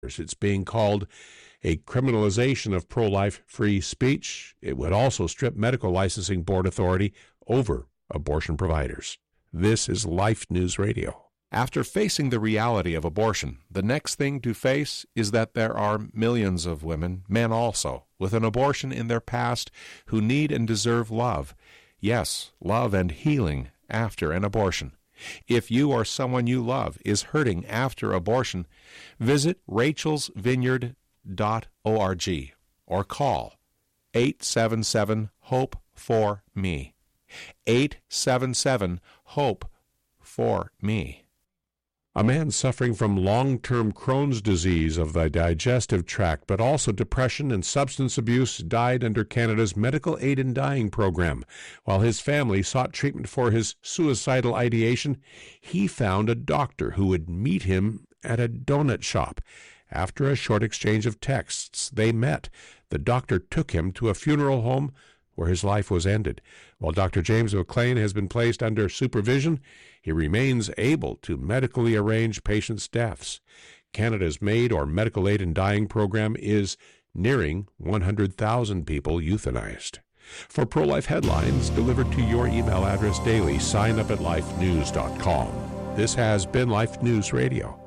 It's being called a criminalization of pro-life free speech. It would also strip medical licensing board authority over abortion providers. This is Life News Radio. After facing the reality of abortion, the next thing to face is that there are millions of women, men also, with an abortion in their past who need and deserve love. Yes, love and healing after an abortion. If you or someone you love is hurting after abortion, visit rachelsvineyard.org or call 877-HOPE-4-ME. 877-HOPE-4-ME. A man suffering from long-term Crohn's disease of the digestive tract, but also depression and substance abuse, died under Canada's Medical Aid in Dying program. While his family sought treatment for his suicidal ideation, he found a doctor who would meet him at a donut shop. After a short exchange of texts, they met. The doctor took him to a funeral home where his life was ended. While Dr. James McLean has been placed under supervision, he remains able to medically arrange patients' deaths. Canada's MAID, or Medical Aid in Dying program, is nearing 100,000 people euthanized. For pro-life headlines delivered to your email address daily, sign up at lifenews.com. This has been Life News Radio.